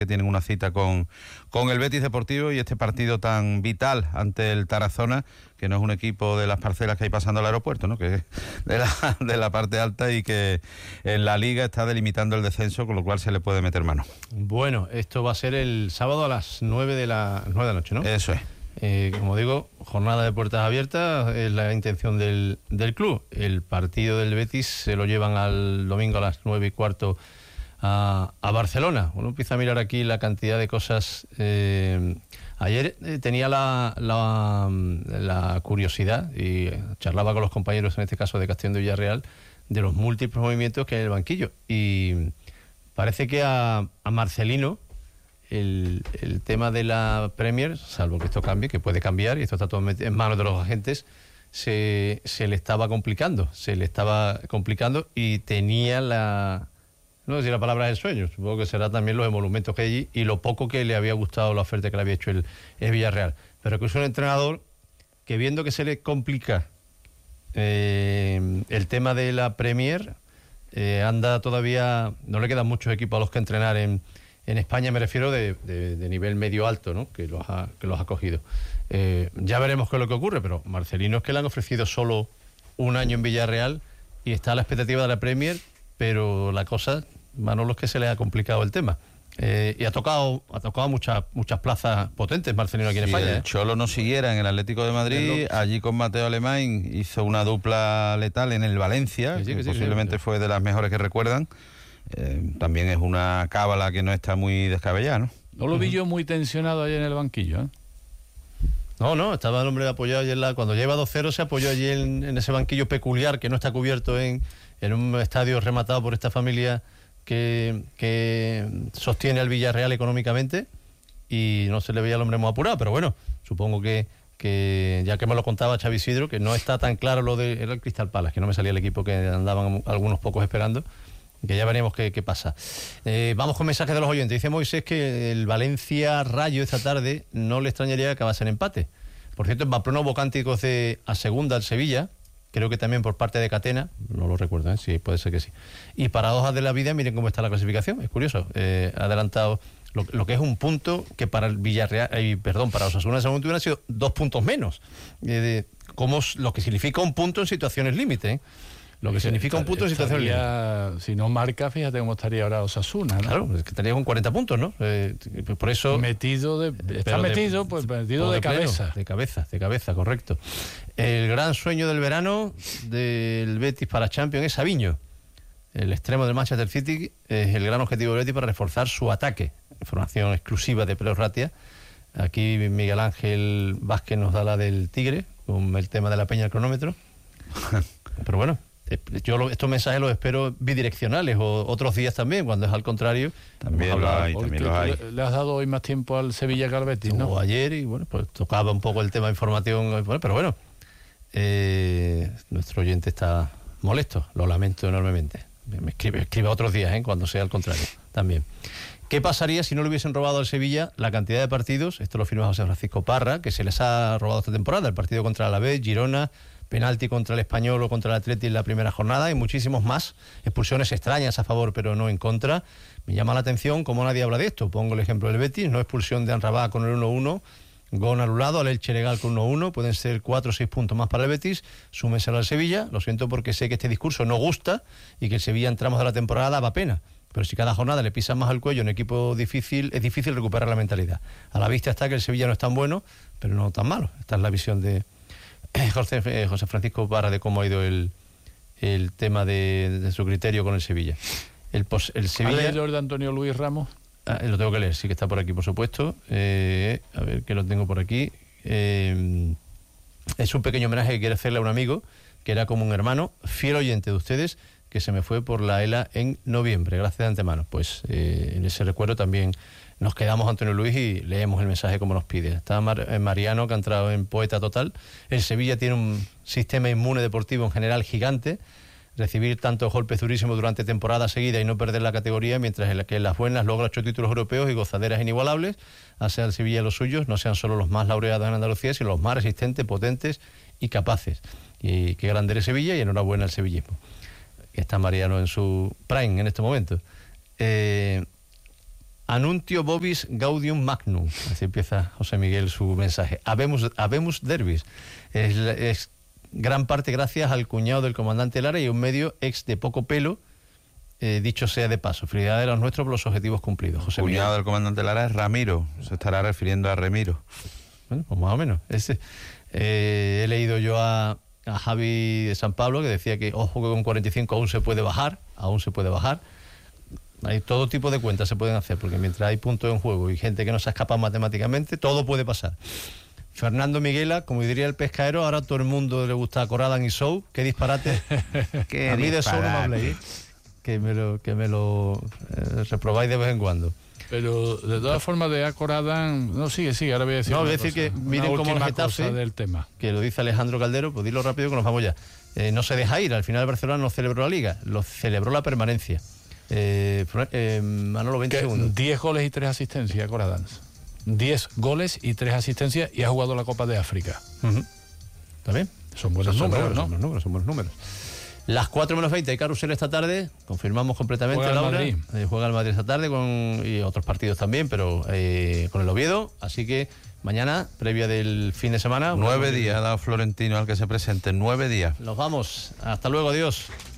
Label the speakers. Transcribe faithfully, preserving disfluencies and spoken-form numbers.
Speaker 1: que tienen una cita con, con el Betis Deportivo y este partido tan vital ante el Tarazona, que no es un equipo de las parcelas que hay pasando al aeropuerto, ¿no? Que es de la, de la parte alta y que en la Liga está delimitando el descenso, con lo cual se le puede meter mano.
Speaker 2: Bueno, esto va a ser el sábado a las nueve de la nueve de la noche, ¿no?
Speaker 1: Eso es.
Speaker 2: Eh, como digo, jornada de puertas abiertas, es la intención del, del club. El partido del Betis se lo llevan al domingo a las nueve y cuarto a, a Barcelona. Uno empieza a mirar aquí la cantidad de cosas. Eh, ayer eh, tenía la, la, la curiosidad, y charlaba con los compañeros, en este caso de Castellón de Villarreal, de los múltiples movimientos que hay en el banquillo. Y parece que a, a Marcelino El, el tema de la Premier, salvo que esto cambie, que puede cambiar, y esto está todo en manos de los agentes, se, se le estaba complicando, se le estaba complicando y tenía la, no sé si la palabra es el sueño, supongo que será también los emolumentos que hay allí y lo poco que le había gustado la oferta que le había hecho el, el Villarreal. Pero que es un entrenador que, viendo que se le complica eh, el tema de la Premier, eh, anda todavía, no le quedan muchos equipos a los que entrenar en En España, me refiero de, de, de nivel medio-alto, ¿no? Que los ha, que los ha cogido. Eh, ya veremos qué es lo que ocurre, pero Marcelino es que le han ofrecido solo un año en Villarreal y está a la expectativa de la Premier, pero la cosa, Manolo, es que se le ha complicado el tema. Eh, y ha tocado ha tocado muchas muchas plazas potentes Marcelino aquí en
Speaker 1: Si
Speaker 2: España.
Speaker 1: el
Speaker 2: ¿eh?
Speaker 1: Cholo no siguiera en el Atlético de Madrid, allí con Mateo Alemán hizo una dupla letal en el Valencia,
Speaker 2: Sí, sí,
Speaker 1: que
Speaker 2: que sí,
Speaker 1: posiblemente
Speaker 2: sí, sí.
Speaker 1: fue de las mejores que recuerdan. Eh, también es una cábala que no está muy descabellada, ¿no?
Speaker 3: No lo vi yo muy tensionado allá en el banquillo, ¿eh?
Speaker 2: No, no, estaba el hombre apoyado allí en la, cuando lleva dos cero se apoyó allí en, en ese banquillo peculiar que no está cubierto en, en un estadio rematado por esta familia que, que sostiene al Villarreal económicamente, y no se le veía al hombre muy apurado, pero bueno, supongo que, que ya que me lo contaba Xavi Isidro, que no está tan claro lo de, era el Crystal Palace, que no me salía el equipo, que andaban algunos pocos esperando, que ya veremos qué, qué pasa. Eh, vamos con mensajes de los oyentes. Dice Moisés que el Valencia Rayo esta tarde no le extrañaría que acabase en empate. Por cierto, en Pamplona hubo cánticos de a segunda al Sevilla, creo que también por parte de Catena, no lo recuerdo, ¿eh? Sí, puede ser que sí. Y paradojas de la vida, miren cómo está la clasificación, es curioso. Eh, ha adelantado lo, lo que es un punto que para el Villarreal, eh, perdón, para Osasuna en ese momento hubieran sido dos puntos menos. Eh, de, como lo que significa un punto en situaciones límite, ¿eh? Lo que significa un punto en situación límite.
Speaker 3: Si no marca, fíjate cómo estaría ahora Osasuna, ¿no?
Speaker 2: Claro, es que estaría con cuarenta puntos, ¿no? Eh, por eso...
Speaker 3: Metido de... Está metido,
Speaker 2: de,
Speaker 3: pues metido de, de cabeza.
Speaker 2: Pleno, de cabeza, de cabeza, correcto. El gran sueño del verano del Betis para Champions es Savinho. El extremo del Manchester City es el gran objetivo del Betis para reforzar su ataque. Información exclusiva de Peleo Ratia. Aquí Miguel Ángel Vázquez nos da la del Tigre, con el tema de la peña del cronómetro. Pero bueno... Yo lo, estos mensajes los espero bidireccionales, o otros días también, cuando es al contrario.
Speaker 1: También lo hay, también lo hay.
Speaker 3: Le, le has dado hoy más tiempo al Sevilla que al Betis, ¿no?
Speaker 2: O ayer, y bueno, pues tocaba un poco el tema de información, pero bueno, eh, nuestro oyente está molesto, lo lamento enormemente. Me escribe, escribe otros días, ¿eh? Cuando sea al contrario, también. ¿Qué pasaría si no le hubiesen robado al Sevilla la cantidad de partidos? Esto lo firma José Francisco Parra, que se les ha robado esta temporada, el partido contra el Alavés, Girona, penalti contra el Español o contra el Atleti en la primera jornada, y muchísimos más, expulsiones extrañas a favor pero no en contra. Me llama la atención cómo nadie habla de esto. Pongo el ejemplo del Betis, no expulsión de Anrabá con el uno uno, gol anulado al Elche Legal con uno uno, pueden ser cuatro o seis puntos más para el Betis, súmenselo al Sevilla. Lo siento porque sé que este discurso no gusta y que el Sevilla en tramos de la temporada daba pena, pero si cada jornada le pisan más al cuello a un equipo difícil, es difícil recuperar la mentalidad. A la vista está que el Sevilla no es tan bueno, pero no tan malo. Esta es la visión de José, eh, José Francisco Parra de cómo ha ido el, el tema de, de su criterio con el Sevilla. El, pos, el Sevilla...
Speaker 3: ¿Ha leído el de Antonio Luis Ramos?
Speaker 2: Ah, lo tengo que leer, sí que está por aquí, por supuesto. Eh, a ver, que lo tengo por aquí. Eh, es un pequeño homenaje que quiere hacerle a un amigo que era como un hermano, fiel oyente de ustedes, que se me fue por la ELA en noviembre. Gracias de antemano. Pues eh, en ese recuerdo también nos quedamos, Antonio Luis, y leemos el mensaje como nos pide. Está Mar- Mariano, que ha entrado en Poeta Total. El Sevilla tiene un sistema inmune deportivo en general gigante. Recibir tantos golpes durísimos durante temporada seguida y no perder la categoría, mientras en la que en las buenas logra ocho títulos europeos y gozaderas inigualables, hace al Sevilla los suyos, no sean solo los más laureados en Andalucía, sino los más resistentes, potentes y capaces. Y qué grande es Sevilla, y enhorabuena al sevillismo. Está Mariano en su prime en este momento. Eh, Anuntio Vobis Gaudium Magnum. Así empieza José Miguel su mensaje. Habemus, habemus Derbis. Es, es gran parte gracias al cuñado del comandante Lara y un medio ex de poco pelo, eh, dicho sea de paso. Felicidades a los nuestros por los objetivos cumplidos. José
Speaker 1: Cuñado
Speaker 2: Miguel.
Speaker 1: del comandante Lara es Ramiro. Se estará refiriendo a Remiro.
Speaker 2: Bueno, pues más o menos. Ese, eh, he leído yo a, a Javi de San Pablo que decía que, ojo, que con cuarenta y cinco aún se puede bajar, aún se puede bajar. Hay todo tipo de cuentas se pueden hacer, porque mientras hay puntos en juego y gente que no se escapa matemáticamente, todo puede pasar. Fernando Miguela, como diría el pescadero, ahora a todo el mundo le gusta Corradan y Sou. Qué disparate.
Speaker 1: Qué
Speaker 2: a mí de Sou no me
Speaker 1: disparate.
Speaker 2: habléis, que me lo, que me lo eh, reprobáis de vez en cuando.
Speaker 3: Pero de todas formas de Acoradan, no, sigue, sigue, ahora voy a decir
Speaker 2: No,
Speaker 3: una
Speaker 2: voy a decir
Speaker 3: cosa,
Speaker 2: que
Speaker 3: una
Speaker 2: miren cómo el
Speaker 3: última
Speaker 2: Getafe,
Speaker 3: cosa del tema.
Speaker 2: que lo dice Alejandro Caldero, pues dilo rápido que nos vamos ya. Eh, no se deja ir, al final el Barcelona no celebró la Liga, lo celebró la permanencia. Eh, eh, Manolo, veinte
Speaker 3: Que
Speaker 2: segundos.
Speaker 3: diez goles y tres asistencias, Acoradan. diez goles y tres asistencias y ha jugado la Copa de África.
Speaker 2: Uh-huh. ¿Está bien?
Speaker 3: Son buenos
Speaker 2: Son
Speaker 3: números,
Speaker 2: buenos
Speaker 3: ¿no?
Speaker 2: Son buenos números, son buenos números. Las cuatro menos veinte hay carrusel esta tarde, confirmamos completamente,
Speaker 3: Juega el
Speaker 2: Laura.
Speaker 3: Madrid.
Speaker 2: Eh, juega el Madrid esta tarde con, y otros partidos también, pero eh, con el Oviedo. Así que mañana, previa del fin de semana.
Speaker 1: Nueve días ha dado Florentino al que se presente. Nueve días.
Speaker 2: Nos vamos. Hasta luego, adiós.